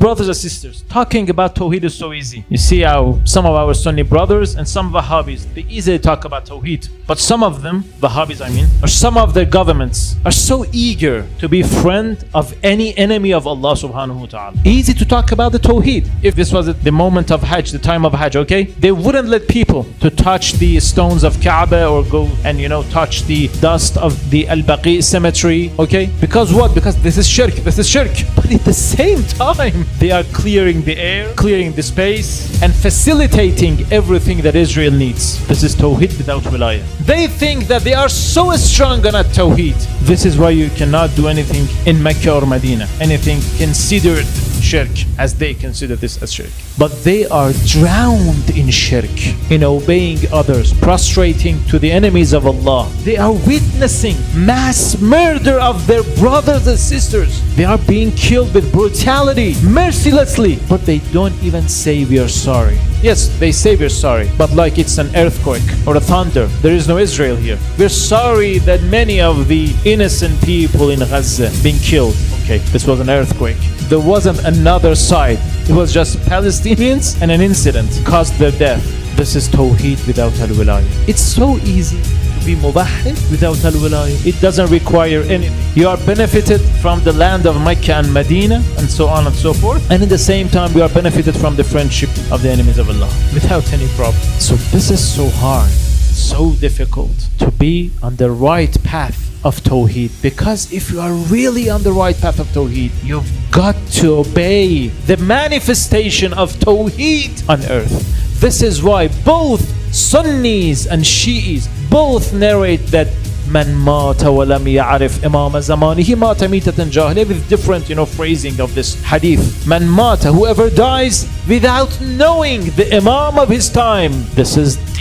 brothers and sisters, talking about Tawheed is so easy. You see how some of our Sunni brothers and some Wahhabis, they easily talk about Tawheed. But some of them, Wahhabis I mean, or some of their governments are so eager to be friend of any enemy of Allah subhanahu wa ta'ala. Easy to talk about the Tawheed. If this was at the moment of Hajj, the time of Hajj, okay? They wouldn't let people to touch the stones of Kaaba or go and touch the dust of the Al-Baqi cemetery, okay? Because what? Because this is shirk, this is shirk. But at the same time, they are clearing the air, clearing the space, and facilitating everything that Israel needs. This is Tawheed without wilayah. They think that they are so strong on Tawheed. This is why you cannot do anything in Mecca or Medina, anything considered shirk, as they consider this as shirk. But they are drowned in shirk, in obeying others, prostrating to the enemies of Allah. They are witnessing mass murder of their brothers and sisters. They are being killed with brutality, mercilessly, but they don't even say we are sorry. Yes, they say we're sorry, but like it's an earthquake or a thunder. There is no Israel here. We're sorry that many of the innocent people in Gaza being killed. Okay, this was an earthquake. There wasn't another side. It was just Palestinians, and an incident caused their death. This is Tawheed without al-wilayah. It's so easy to be mubahid without al-wilayah. It doesn't require anything. You are benefited from the land of Mecca and Medina and so on and so forth. And at the same time, we are benefited from the friendship of the enemies of Allah without any problem. So this is so hard, so difficult to be on the right path of Tawheed, because if you are really on the right path of Tawheed, you've got to obey the manifestation of Tawheed on earth. This is why both Sunnis and Shi'is both narrate that Man mata wa lam ya'rif imam zamanihi mata mitatan jahiliyyah, with different phrasing of this hadith. Man mata, whoever dies without knowing the imam of his time, this is